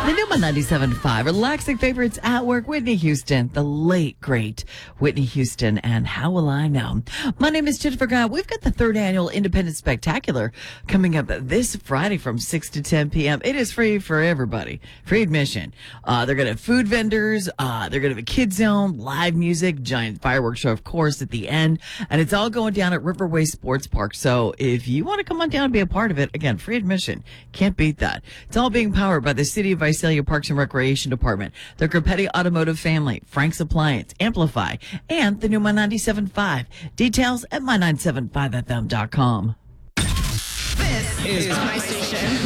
The new 97.5, relaxing favorites at work. Whitney Houston, the late, great Whitney Houston, and How Will I Know? My name is Jennifer Guy. We've got the third annual Independence Spectacular coming up this Friday from 6 to 10 p.m. It is free for everybody. Free admission. They're going to have food vendors. They're going to have a kids zone, live music, giant fireworks show, of course, at the end. And it's all going down at Riverway Sports Park. So if you want to come on down and be a part of it, again, free admission. Can't beat that. It's all being powered by the City of Visalia Parks and Recreation Department, the Grupetti Automotive Family, Frank's Appliance, Amplify, and the new My 97.5. Details at my975fm.com. This is my station.